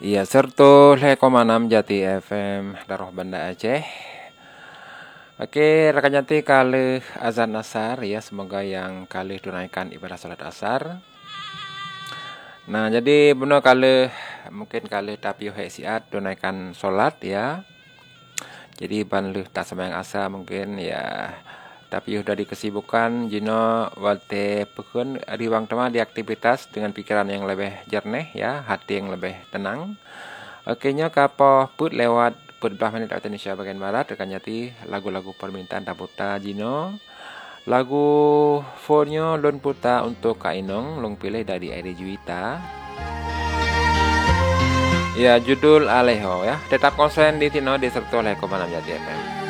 Iya, sertu Lekomanam Jati FM Daroh Banda Aceh. Oke, rekan Jati kali azan asar ya, semoga yang kali tunaikan ibadah salat asar. Nah, jadi benar kali mungkin kali tapi siat tunaikan salat ya. Jadi ban lu tak sembahyang asa mungkin ya, tapi udah di kesibukan jino walte pekun riwang tema di aktivitas dengan pikiran yang lebih jernih ya, hati yang lebih tenang. Oke nya kapo put lewat put belah menit waktu Indonesia bagian barat rekan Jati lagu-lagu permintaan taputa jino. Lagu fonyo lon puta untuk Kainong long pilih dari Eri Juwita. Ya, judul Aleho ya. Tetap konsen di Tino di Sertu Lekomanam Jati FM.